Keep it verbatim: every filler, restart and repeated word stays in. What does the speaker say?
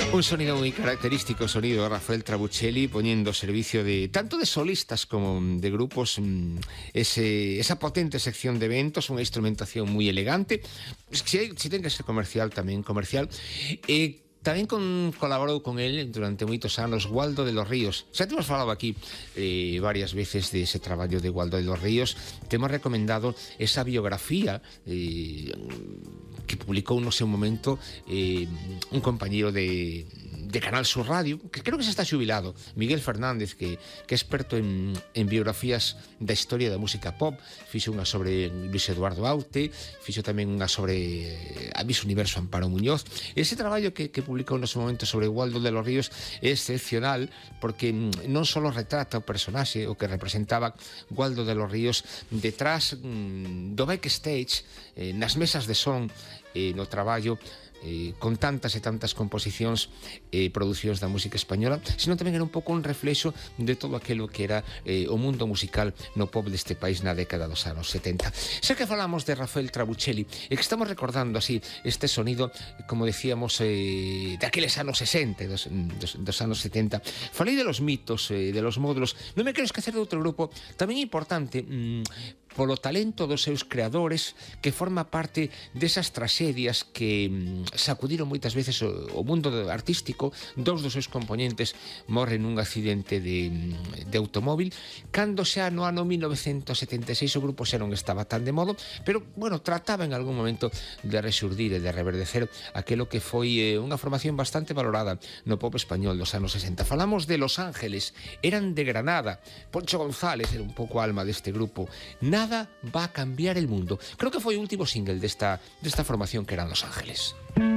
Un sonido muy característico, sonido de Rafael Trabuccelli, poniendo servicio de tanto de solistas como de grupos ese, esa potente sección de eventos, una instrumentación muy elegante. Si, hay, si ten que ser comercial, tamén comercial. E tamén con, colaborou con el durante moitos anos Waldo de los Ríos. Xa temos falado aquí eh, varias veces de ese traballo de Waldo de los Ríos. Temos recomendado esa biografía eh, que publicou no seu momento eh, un compañeiro de, de Canal Sur Radio, que creo que se está xubilado, Miguel Fernández, que, que é experto en, en biografías da historia da música pop. Fixo unha sobre Luis Eduardo Aute, fixo tamén unha sobre a Miss Universo Amparo Muñoz. Ese traballo que, que publicou no seu momento sobre Waldo de los Ríos é excepcional, porque non só retrata o personaxe, o que representaba Waldo de los Ríos detrás do backstage, eh, nas mesas de son, eh, no traballo eh, con tantas e tantas composicións e eh, producións da música española, sino tamén era un pouco un reflexo de todo aquilo que era eh, o mundo musical no pop deste país na década dos anos setenta. Xa que falamos de Rafael Trabuccelli e que estamos recordando así este sonido, como decíamos, eh, daqueles anos sesenta, dos, dos, dos anos setenta, falei de los mitos, eh, de los módulos. Non me quero esquecer de outro grupo tamén importante, mmm, polo talento dos seus creadores, que forma parte desas tragedias que sacudiron moitas veces o, o mundo artístico. Dous dos seus componentes morren nun accidente de, de automóvil, cando xa no ano mil novecentos setenta e seis o grupo xa non estaba tan de modo, pero, bueno, trataba en algún momento de resurdir e de reverdecer aquilo que foi eh, unha formación bastante valorada no pop español dos anos sesenta. Falamos de Los Ángeles, eran de Granada. Poncho González era un pouco alma deste grupo. Nada va a cambiar el mundo. Creo que foi o último single desta, desta formación, que eran Los Ángeles.